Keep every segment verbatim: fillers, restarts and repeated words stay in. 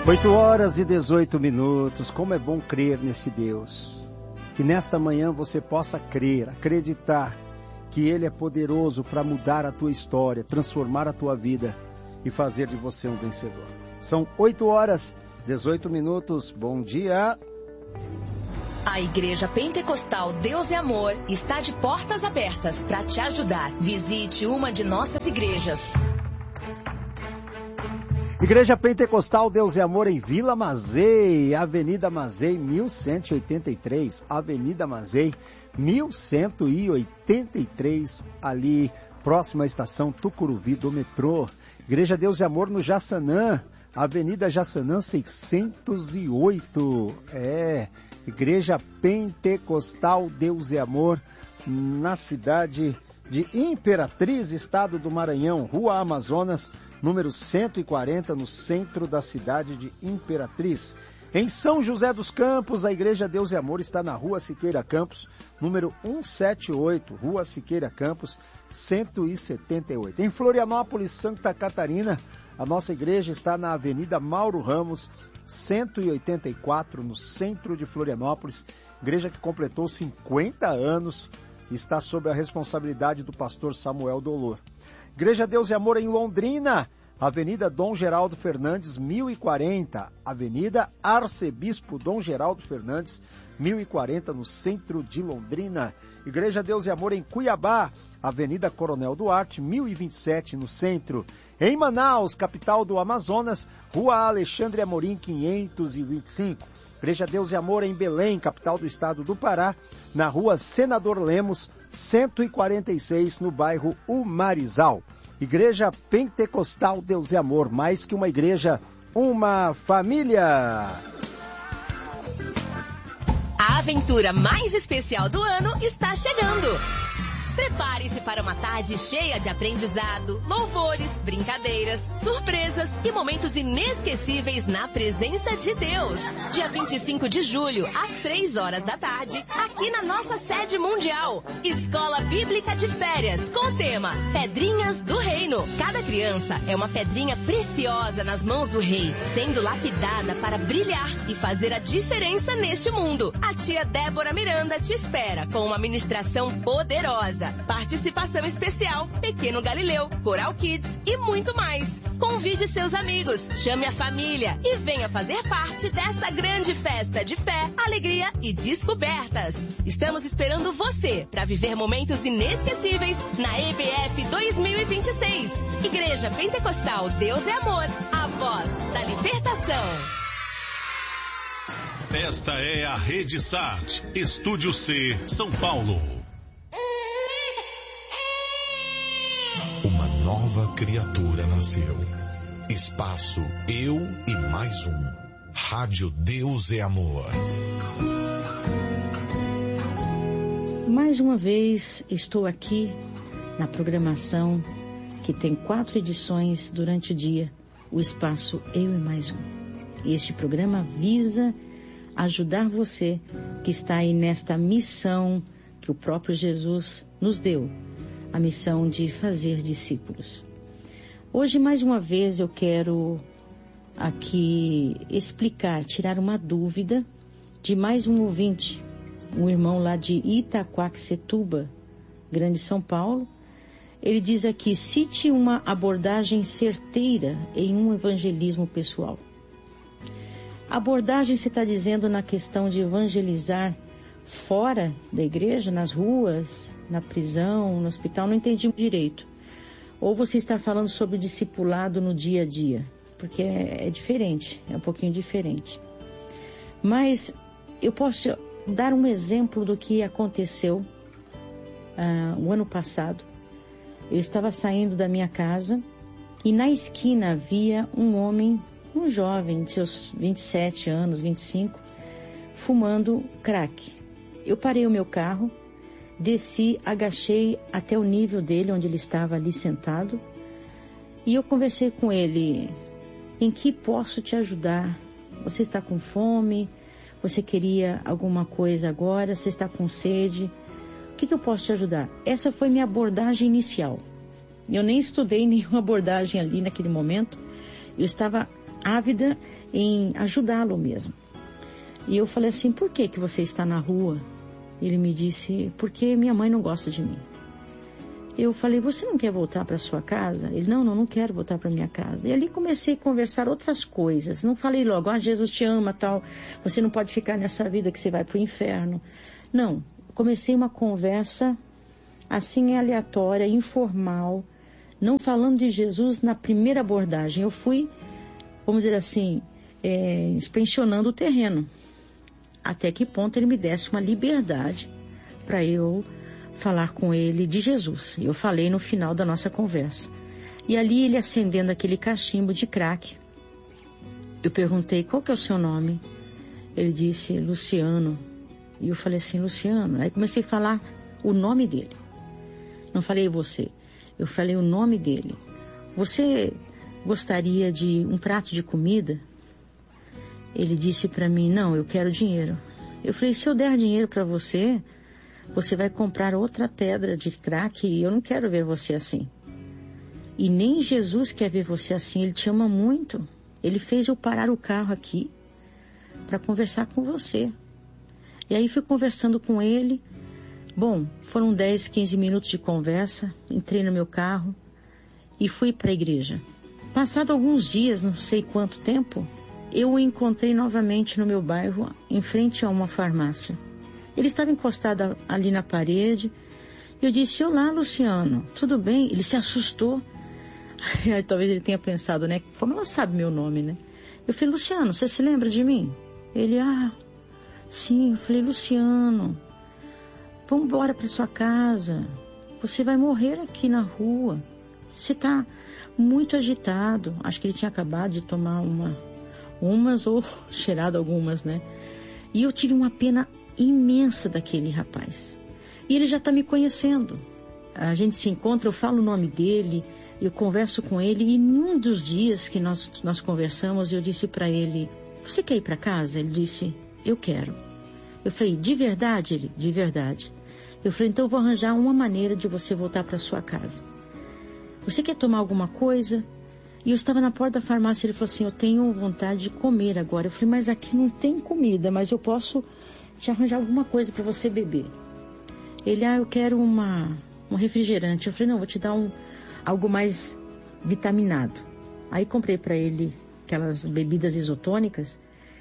oito horas e dezoito minutos. Como é bom crer nesse Deus. Que nesta manhã você possa crer, acreditar que Ele é poderoso para mudar a tua história, transformar a tua vida e fazer de você um vencedor. São oito horas e dezoito minutos. Bom dia. A Igreja Pentecostal Deus é Amor está de portas abertas para te ajudar. Visite uma de nossas igrejas. Igreja Pentecostal Deus é Amor em Vila Mazei, Avenida Mazei, mil cento e oitenta e três, Avenida Mazei, mil cento e oitenta e três, ali próxima à estação Tucuruvi do metrô. Igreja Deus é Amor no Jaçanã, Avenida Jaçanã seiscentos e oito, é, Igreja Pentecostal Deus é Amor na cidade de Imperatriz, estado do Maranhão, Rua Amazonas, número cento e quarenta, no centro da cidade de Imperatriz. Em São José dos Campos, a Igreja Deus e Amor está na Rua Siqueira Campos, número cento e setenta e oito, Rua Siqueira Campos, cento e setenta e oito. Em Florianópolis, Santa Catarina, a nossa igreja está na Avenida Mauro Ramos, cento e oitenta e quatro, no centro de Florianópolis, igreja que completou cinquenta anos e está sob a responsabilidade do pastor Samuel Dolor. Igreja Deus e Amor em Londrina, Avenida Dom Geraldo Fernandes, mil e quarenta, Avenida Arcebispo Dom Geraldo Fernandes, mil e quarenta, no centro de Londrina. Igreja Deus e Amor em Cuiabá, Avenida Coronel Duarte, mil e vinte e sete, no centro. Em Manaus, capital do Amazonas, Rua Alexandre Amorim, quinhentos e vinte e cinco. Igreja Deus e Amor em Belém, capital do estado do Pará, na Rua Senador Lemos, cento e quarenta e seis, no bairro Umarizal. Igreja Pentecostal Deus e Amor, mais que uma igreja, uma família. A aventura mais especial do ano está chegando. Prepare-se para uma tarde cheia de aprendizado, louvores, brincadeiras, surpresas e momentos inesquecíveis na presença de Deus. Dia vinte e cinco de julho, às três horas da tarde, aqui na nossa sede mundial. Escola Bíblica de Férias, com o tema Pedrinhas do Reino. Cada criança é uma pedrinha preciosa nas mãos do Rei, sendo lapidada para brilhar e fazer a diferença neste mundo. A tia Débora Miranda te espera com uma ministração poderosa. Participação especial, Pequeno Galileu, Coral Kids e muito mais. Convide seus amigos, chame a família e venha fazer parte dessa grande festa de fé, alegria e descobertas. Estamos esperando você para viver momentos inesquecíveis na E B F dois mil e vinte e seis. Igreja Pentecostal Deus é Amor, a voz da libertação. Esta é a Rede Sat, Estúdio C, São Paulo. Uma nova criatura nasceu. Espaço Eu e Mais Um. Rádio Deus é Amor. Mais uma vez estou aqui na programação que tem quatro edições durante o dia. O Espaço Eu e Mais Um. E este programa visa ajudar você que está aí nesta missão que o próprio Jesus nos deu. A missão de fazer discípulos. Hoje, mais uma vez, eu quero aqui explicar, tirar uma dúvida de mais um ouvinte, um irmão lá de Itaquaquecetuba, Grande São Paulo. Ele diz aqui, cite uma abordagem certeira em um evangelismo pessoal. Abordagem, você está dizendo na questão de evangelizar fora da igreja, nas ruas, na prisão, no hospital, não entendi direito. Ou você está falando sobre o discipulado no dia a dia, porque é, é diferente, é um pouquinho diferente. Mas eu posso dar um exemplo do que aconteceu uh, o ano passado. Eu estava saindo da minha casa e na esquina havia um homem, um jovem de seus vinte e sete anos, vinte e cinco, fumando crack. Eu parei o meu carro, desci, agachei até o nível dele, onde ele estava ali sentado, e eu conversei com ele. Em que posso te ajudar? Você está com fome? Você queria alguma coisa agora? Você está com sede? O que, que eu posso te ajudar? Essa foi minha abordagem inicial. Eu nem estudei nenhuma abordagem ali naquele momento. Eu estava ávida em ajudá-lo mesmo. E eu falei assim, por que que você está na rua? Ele me disse, porque minha mãe não gosta de mim. Eu falei, você não quer voltar para sua casa? Ele, não, não, não quero voltar para minha casa. E ali comecei a conversar outras coisas. Não falei logo, ah, Jesus te ama, tal. Você não pode ficar nessa vida que você vai para o inferno. Não, comecei uma conversa assim aleatória, informal, não falando de Jesus na primeira abordagem. Eu fui, vamos dizer assim, é, inspecionando o terreno. Até que ponto ele me desse uma liberdade para eu falar com ele de Jesus. Eu falei no final da nossa conversa. E ali ele acendendo aquele cachimbo de crack. Eu perguntei, qual que é o seu nome? Ele disse, Luciano. E eu falei assim, Luciano. Aí comecei a falar o nome dele. Não falei você. Eu falei o nome dele. Você gostaria de um prato de comida? Ele disse para mim, não, eu quero dinheiro. Eu falei, se eu der dinheiro para você, você vai comprar outra pedra de crack e eu não quero ver você assim. E nem Jesus quer ver você assim, ele te ama muito. Ele fez eu parar o carro aqui para conversar com você. E aí fui conversando com ele. Bom, foram dez, quinze minutos de conversa, entrei no meu carro e fui para a igreja. Passado alguns dias, não sei quanto tempo, eu o encontrei novamente no meu bairro, em frente a uma farmácia. Ele estava encostado ali na parede. Eu disse, olá, Luciano, tudo bem? Ele se assustou. Talvez ele tenha pensado, né? Como ela sabe meu nome, né? Eu falei, Luciano, você se lembra de mim? Ele, ah, sim. Eu falei, Luciano, vamos embora para sua casa. Você vai morrer aqui na rua. Você está muito agitado. Acho que ele tinha acabado de tomar uma, umas ou cheirado algumas, né? E eu tive uma pena imensa daquele rapaz. E ele já está me conhecendo. A gente se encontra, eu falo o nome dele, eu converso com ele, e num dos dias que nós, nós conversamos, eu disse para ele, você quer ir para casa? Ele disse, eu quero. Eu falei, de verdade? Ele, de verdade. Eu falei, então eu vou arranjar uma maneira de você voltar para sua casa. Você quer tomar alguma coisa? E eu estava na porta da farmácia, ele falou assim, eu tenho vontade de comer agora. Eu falei, mas aqui não tem comida, mas eu posso te arranjar alguma coisa para você beber. Ele, ah, eu quero uma, um refrigerante. Eu falei, não, vou te dar um, algo mais vitaminado. Aí comprei para ele aquelas bebidas isotônicas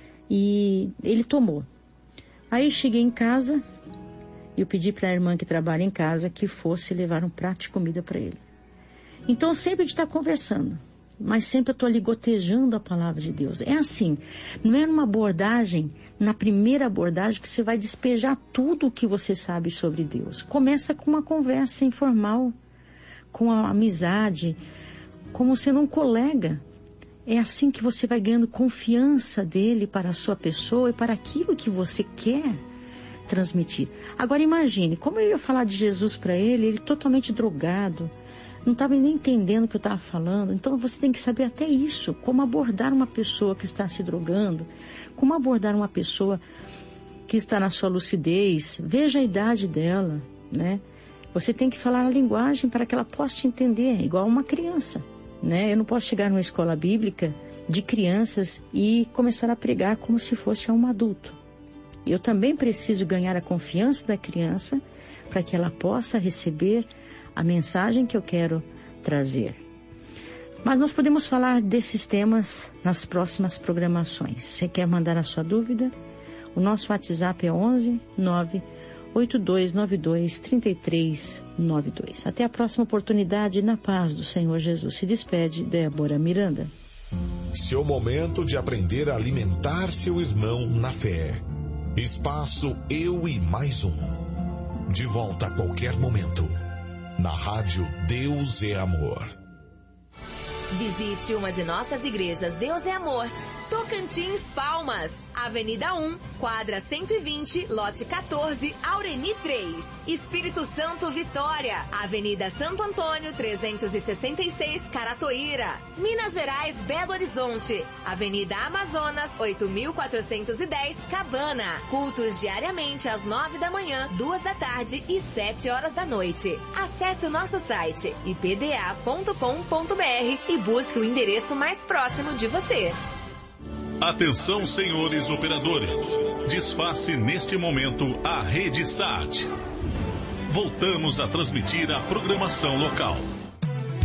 e ele tomou. Aí cheguei em casa e eu pedi para a irmã que trabalha em casa que fosse levar um prato de comida para ele. Então sempre a gente está conversando, mas sempre eu estou ali gotejando a palavra de Deus. É assim, não é numa abordagem, na primeira abordagem que você vai despejar tudo o que você sabe sobre Deus. Começa com uma conversa informal, com a amizade, como sendo um colega. É assim que você vai ganhando confiança dele para a sua pessoa e para aquilo que você quer transmitir. Agora imagine, como eu ia falar de Jesus para ele, ele totalmente drogado, não estava nem entendendo o que eu estava falando. Então você tem que saber até isso, como abordar uma pessoa que está se drogando, como abordar uma pessoa que está na sua lucidez. Veja a idade dela, né? Você tem que falar a linguagem para que ela possa te entender, igual uma criança, né? Eu não posso chegar numa escola bíblica de crianças e começar a pregar como se fosse a um adulto. Eu também preciso ganhar a confiança da criança para que ela possa receber a mensagem que eu quero trazer. Mas nós podemos falar desses temas nas próximas programações. Você quer mandar a sua dúvida? O nosso WhatsApp é onze nove oito dois nove dois três três nove dois. Até a próxima oportunidade, na paz do Senhor Jesus. Se despede, Débora Miranda. Seu momento de aprender a alimentar seu irmão na fé. Espaço Eu e Mais Um. De volta a qualquer momento. Na rádio Deus é Amor. Visite uma de nossas igrejas Deus é Amor. Tocantins, Palmas, Avenida um, quadra cento e vinte, lote quatorze, Aureni três. Espírito Santo, Vitória, Avenida Santo Antônio, trezentos e sessenta e seis, Caratoíra. Minas Gerais, Belo Horizonte, Avenida Amazonas, oito mil quatrocentos e dez, Cabana. Cultos diariamente às nove da manhã, duas da tarde e sete horas da noite. Acesse o nosso site i p d a ponto com ponto b r e busque o endereço mais próximo de você. Atenção, senhores operadores. Desface neste momento a Rede Sat. Voltamos a transmitir a programação local.